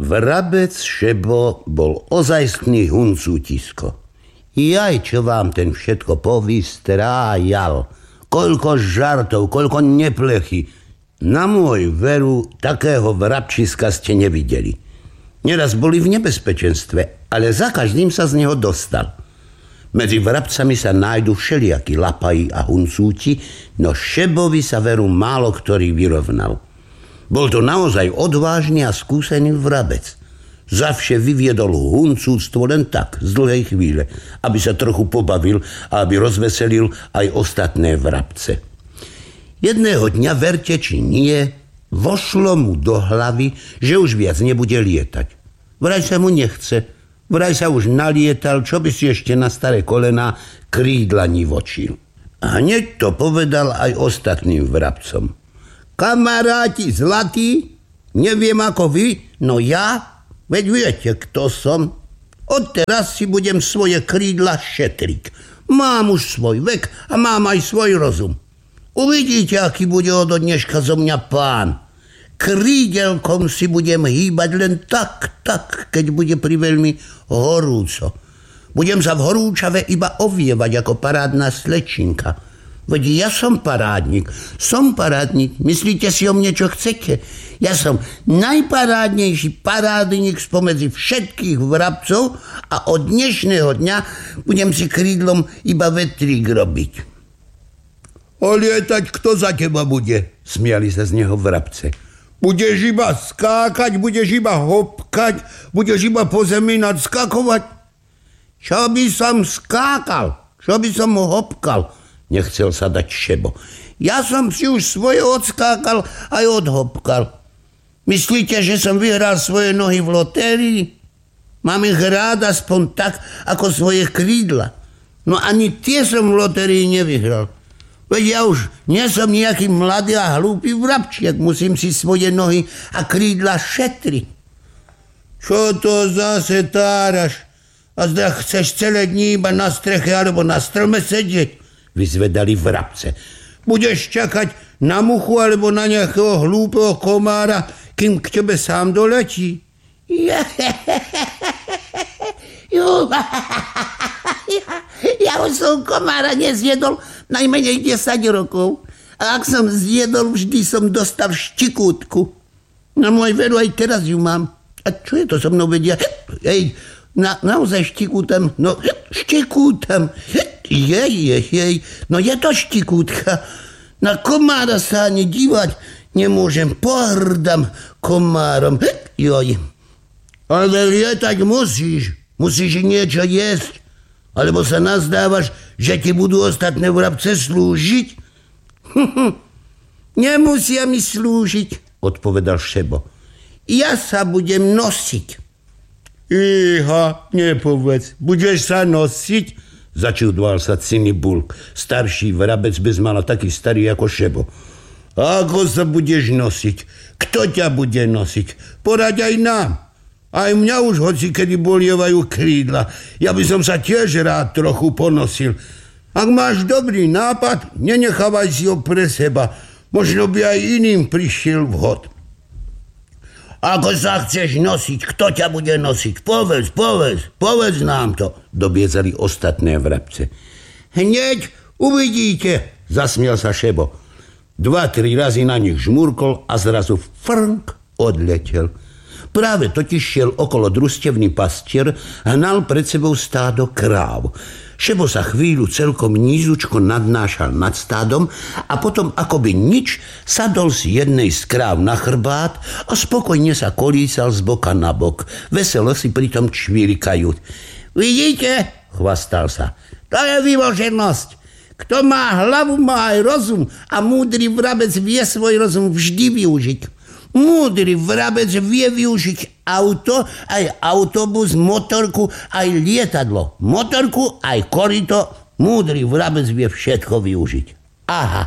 Vrabec Šebo bol ozajstný huncútisko. Jaj, čo vám ten všetko povystrájal. Koľko žartov, koľko neplechy. Na môj veru, takého vrabčiska ste nevideli. Neraz boli v nebezpečenstve, ale za každým sa z neho dostal. Medzi vrabcami sa nájdu všelijakí lapaji a huncúti, no Šebovi sa veru málo ktorý vyrovnal. Bol to naozaj odvážny a skúsený vrabec. Zavše vyviedol huncúctvo len tak, z dlhej chvíle, aby sa trochu pobavil a aby rozveselil aj ostatné vrabce. Jedného dňa, verte či nie, vošlo mu do hlavy, že už viac nebude lietať. Vraj sa mu nechce, vraj sa už nalietal, čo by si ešte na staré kolená krídla nivočil. A hneď to povedal aj ostatným vrabcom. Kamaráti zlatí, neviem ako vy, no ja, veď viete, kto som. Odteraz si budem svoje krídla šetriť. Mám už svoj vek a mám aj svoj rozum. Uvidíte, aký bude od dneška zo mňa pán. Krídelkom si budem hýbať len tak, keď bude priveľmi horúco. Budem sa v horúčave iba ovievať ako parádna slečinka. Veď ja som parádnik. Myslíte si o mne, čo chcete? Ja som najparádnejší parádnik spomedzi všetkých vrabcov a od dnešného dňa budem si krídlom iba vetrík robiť. A lietať kto za teba bude? Smiali sa z neho vrabce. Budeš iba skákať, budeš iba hopkať, budeš iba po zemi nadskakovať? Čo by som skákal? Čo by som hopkal? Nechcel sa dať Šebo. Ja som si už svoje odskákal aj odhopkal. Myslíte, že som vyhral svoje nohy v lotérii? Mám ich rád aspoň tak, ako svoje krídla. No ani tie som v lotérii nevyhral. Veď ja už nie som nejaký mladý a hlúpy vrabčiak. Musím si svoje nohy a krídla šetriť. Čo to zase táraš? A zda chceš celé dní iba na streche alebo na strome sedieť? Vyzvedali vrabce. Budeš čakať na muchu alebo na nejakého hlúpeho komára, kým k tebe sám doletí? Ja už som komára nezjedol najmenej 10 rokov. A ak som zjedol, vždy som dostal štikútku. Na môj veru aj teraz ju mám. A čo je to so mnou vedia? Hej, naozaj štikútam. No, štikútam. Jej, no je to štikútka. Na komára sa ani dívať nemôžem, pohrdam komárom. Joj. Ale lietať musíš niečo jesť, alebo sa nazdávaš, že ti budú ostatné vrabce slúžiť? Nemusia mi slúžiť, odpovedal Šebo. Ja sa budem nosiť. Iha, nepovedz, budeš sa nosiť? Začudoval sa Cinibulk, starší vrabec bezmála taký starý ako Šebo. Ako sa budeš nosiť? Kto ťa bude nosiť? Poraď aj nám. Aj mňa už hocikedy bolievajú krídla. Ja by som sa tiež rád trochu ponosil. Ak máš dobrý nápad, nenechávaj si ho pre seba. Možno by aj iným prišiel vhod. Ako sa chceš nosiť? Kto ťa bude nosiť? Povedz nám to, dobiezali ostatné vrabce. Hneď uvidíte, zasmiel sa Šebo. 2-3 razy na nich žmurkol a zrazu frnk odletel. Práve totiž šiel okolo družstevný pastier a hnal pred sebou stádo kráv. Šebo sa chvíľu celkom nízučko nadnášal nad stádom a potom akoby nič sadol si jednej z kráv na chrbát a spokojne sa kolísal z boka na bok, veselo si pritom čvirikajúc. Vidíte, chvastal sa, to je vymoženosť. Kto má hlavu, má aj rozum a múdry vrabec vie svoj rozum vždy využiť. Múdry vrabec vie využiť auto, aj autobus, motorku, aj lietadlo. Motorku, aj korito. Múdry vrabec vie všetko využiť. Aha.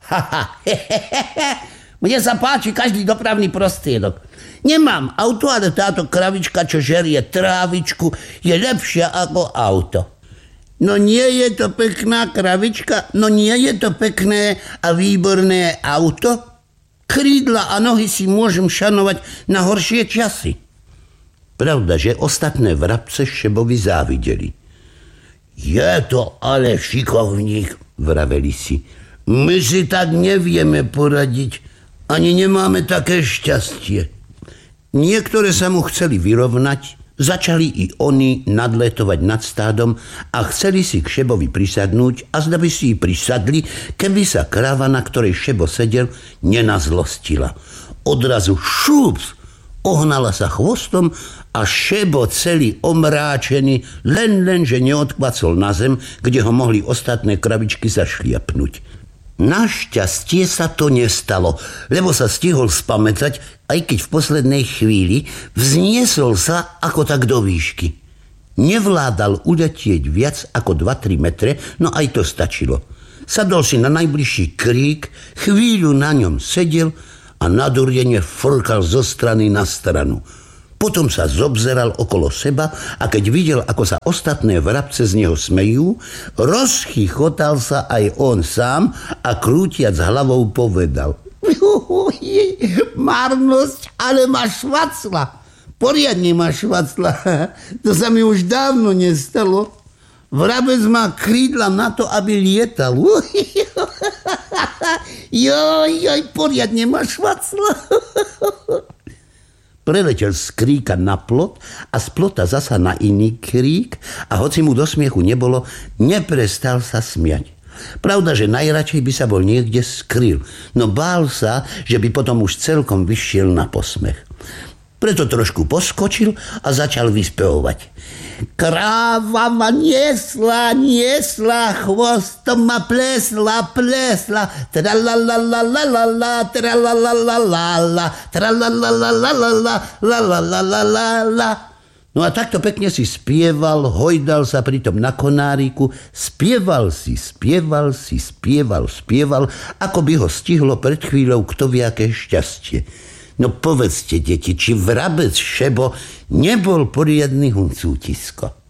Mne sa páči každý dopravný prostriedok. Nemám auto, ale táto kravička, čo žerie trávičku, je lepšia ako auto. No nie je to pekná kravička, no nie je to pekné a výborné auto. Krídla a nohy si môžem šanovať na horšie časy. Pravda, že ostatné vrabce Šebovi závideli. Je to ale šikovník, vraveli si. My si tak nevieme poradiť, ani nemáme také šťastie. Niektoré sa mu chceli vyrovnať, začali i oni nadletovať nad stádom a chceli si k Šebovi prisadnúť a zda by si prisadli, keby sa kráva, na ktorej Šebo sedel, nenazlostila. Odrazu šups, ohnala sa chvostom a Šebo celý omráčený, len že neodkvacol na zem, kde ho mohli ostatné krabičky zašliapnúť. Našťastie sa to nestalo, lebo sa stihol spamätať, aj keď v poslednej chvíli vzniesol sa ako tak do výšky. Nevládal uletieť viac ako 2-3 metre, no aj to stačilo. Sadol si na najbližší krík, chvíľu na ňom sedel a nadurene frkal zo strany na stranu. Potom sa zobzeral okolo seba a keď videl, ako sa ostatné vrabce z neho smejú, rozchichotal sa aj on sám a krútiac hlavou povedal: Marnosť, ale ma švacla. Poriadne ma švacla. To sa mi už dávno nestalo. Vrabec má krídla na to, aby lietal. Joj, poriadne ma švacla. Preletel z kríka na plot a z plota zasa na iný krík a hoci mu do smiechu nebolo, neprestal sa smiať. Pravda, že najradšej by sa bol niekde skryl, no bál sa, že by potom už celkom vyšiel na posmech. Preto trošku poskočil a začal vyspevovať. Kráva ma niesla, chvostom ma plesla, tralalalalalalala, tralalalala, tralalalalalalala. No a takto pekne si spieval, hojdal sa pritom na konáriku, spieval, ako by ho stihlo pred chvíľou kto vie aké šťastie. No povedzte, deti, či vrabec Šebo nebol poriadny huncútisko?